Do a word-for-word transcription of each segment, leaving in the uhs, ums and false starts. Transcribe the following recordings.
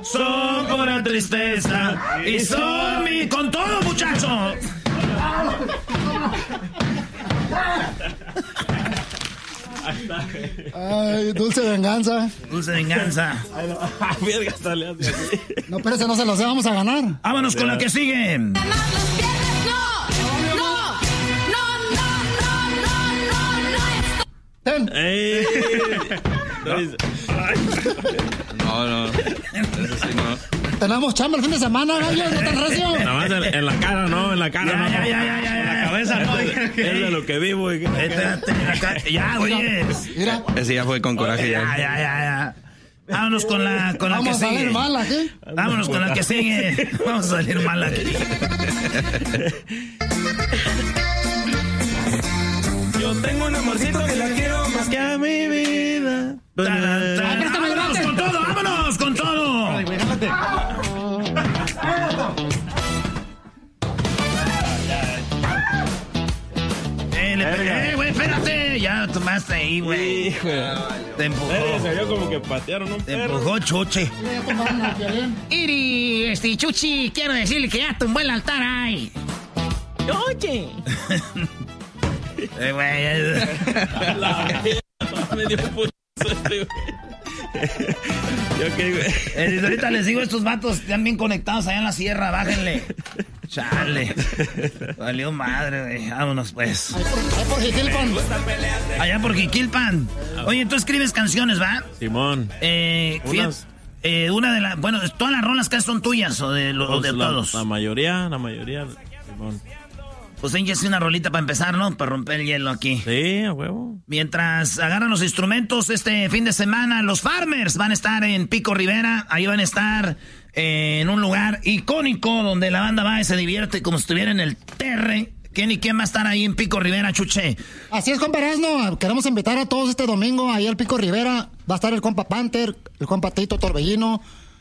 son pura tristeza y son mi... ¡Con todo, muchachos! Ay, dulce venganza. Dulce venganza. No, espérese, no se los dé, vamos a ganar. Vámonos con la que sigue. Ten. Ey. No, no. Eso sí, no. Tenemos chamba el fin de semana, gallo, no tan recio. Nada más en, en la cara, no, en la cara, Ya, no. ya, ya, ya, ya, En la ya. cabeza, no. Es de lo que vivo. güey. Espérate, acá. Ya, oye. Mira, Ese ya fue con coraje, Ya, ya. ya, ya, ya. Vámonos con la, con la que vamos a sigue. salir mal aquí. Vámonos con la que sigue. Vamos a salir mal aquí. Yo tengo un amorcito que la quiero más que a mi vida. Tan, tan. Ay, préstame el Vámonos bate. con todo, vámonos con todo. Ay, güey, jálate. Eh, le pegué, eh, güey, espérate. Ya tomaste ahí, güey. Hijo. Te empujó. Eh, se vio como que patearon un Te perro. empujó, chuche. Iri, este, Chuchi, quiero decirle que ya tumbó el altar ahí. Oye. Eh, güey. Me dio un putazo este, güey. Yo qué, güey. Eh, dice, ahorita les digo, estos vatos están bien conectados allá en la sierra, bájenle. Chale. Valió madre, güey. Vámonos, pues. Ahí por, ahí por Jiquilpan. Allá por Jiquilpan. Oye, tú escribes canciones, ¿va? Simón. Eh, fíjate, Unas- eh, una de las... Bueno, todas las rolas que son tuyas o de, lo, o de Pues la, todos. La mayoría, la mayoría. Simón. Pues échese una rolita para empezar, ¿no? Para romper el hielo aquí. Sí, a huevo. Mientras agarran los instrumentos este fin de semana, los Farmers van a estar en Pico Rivera. Ahí van a estar eh, en un lugar icónico donde la banda va y se divierte como si estuviera en el Terre. ¿Quién y quién va a estar ahí en Pico Rivera, Chuche? Así es, compa Erasmo. Queremos invitar a todos este domingo ahí al Pico Rivera. Va a estar el compa Panther, el compa Tito Torbellino,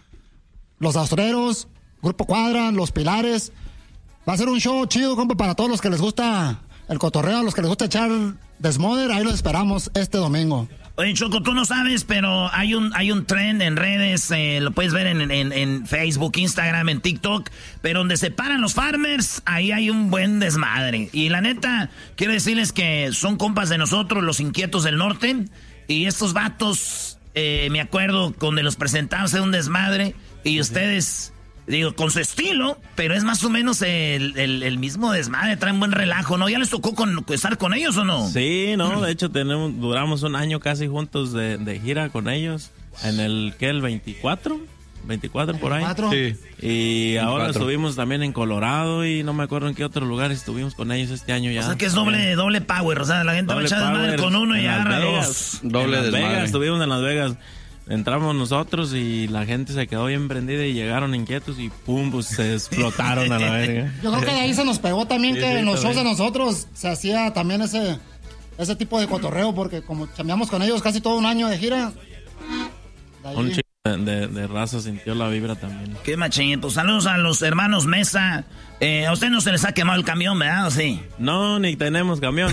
los Astreros, Grupo Cuadra, Los Pilares. Va a ser un show chido, compa, para todos los que les gusta el cotorreo, a los que les gusta echar desmoder. Ahí los esperamos este domingo. Oye, Choco, tú no sabes, pero hay un hay un trend en redes, eh, lo puedes ver en, en, en Facebook, Instagram, en TikTok, pero donde se paran los Farmers, ahí hay un buen desmadre. Y la neta, quiero decirles que son compas de nosotros, los Inquietos del Norte, y estos vatos, eh, me acuerdo, cuando los presentamos era un desmadre, y ustedes... Digo, con su estilo, pero es más o menos el, el, el mismo desmadre, traen buen relajo, ¿no? ¿Ya les tocó con, estar con ellos o no? Sí, no, de hecho tenemos, duramos un año casi juntos de, de gira con ellos. En el, ¿qué? El veinticuatro, veinticuatro por ahí. ¿Veinticuatro? Sí. Y ahora veinticuatro. estuvimos también en Colorado y no me acuerdo en qué otro lugar estuvimos con ellos este año ya. O sea que es doble, doble power, o sea, la gente Doble va a echar desmadre power con uno y en Las agarra Vegas. dos. Doble en Las desmadre. Vegas, estuvimos en Las Vegas. Entramos nosotros y la gente se quedó bien prendida y llegaron inquietos y pum, pues se explotaron a la verga. Yo creo que de ahí se nos pegó también Sí, que sí, en los shows de también. nosotros se hacía también ese, ese tipo de cotorreo, porque como chambeamos con ellos casi todo un año de gira. de ahí- Un chico de, de, de raza sintió la vibra también. Qué machín, pues saludos a los hermanos Mesa. Eh, a usted no se les ha quemado el camión, ¿verdad? ¿O sí? No, ni tenemos camión.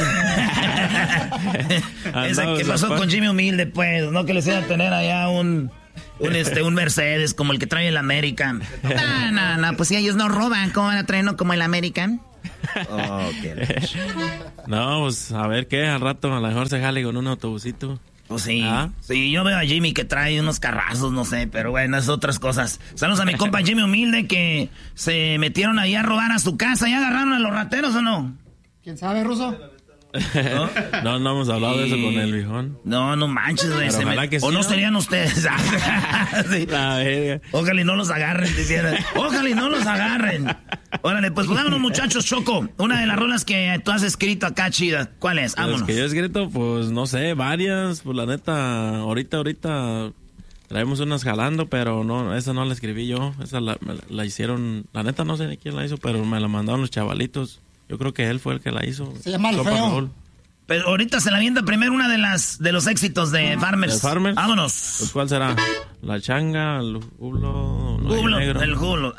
Esa, ¿qué Andamos pasó a- con Jimmy Humilde, pues? ¿No que les iba a tener allá un, un, este, un Mercedes como el que trae el American? No, no, no, pues si ellos no roban, ¿cómo van a traer uno como el American? Oh, qué... No, pues a ver qué, al rato a lo mejor se jale con un autobusito. Pues sí, ¿Ah? sí, yo veo a Jimmy que trae unos carrazos, no sé, pero bueno, es otras cosas. Saludos a mi compa Jimmy Humilde que se metieron ahí a robar a su casa. ¿Ya agarraron a los rateros o no? ¿Quién sabe, Ruso? No, no hemos hablado de eso Sí. con el viejón. No, no manches, güey. Pero se ojalá me- que sí, O no ¿no? serían ustedes. Sí. La verga. Ojalá y no los agarren, decían. Ojalá y no los agarren. Órale, pues vámonos, muchachos, Choco. Una de las rolas que tú has escrito acá, chida. ¿Cuál es? Las Vámonos. que yo he escrito, pues no sé, varias. Pues la neta, ahorita, ahorita traemos unas jalando, pero no, esa no la escribí yo. Esa la, me la, la hicieron, la neta no sé ni quién la hizo, pero me la mandaron los chavalitos. Yo creo que él fue el que la hizo. Se llama El Compa Feo. Raúl. Pero ahorita se la avienta primero una de las de los éxitos de Farmers. ¿De Farmers? Vámonos. Pues, ¿cuál será? La changa, el hulo, no hay Jublo, negro. el julo.